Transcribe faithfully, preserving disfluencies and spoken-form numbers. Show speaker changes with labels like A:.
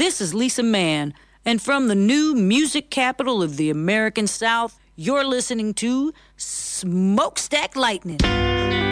A: This is Lisa Mann, and from the new music capital of the American South, you're listening to Smokestack Lightning.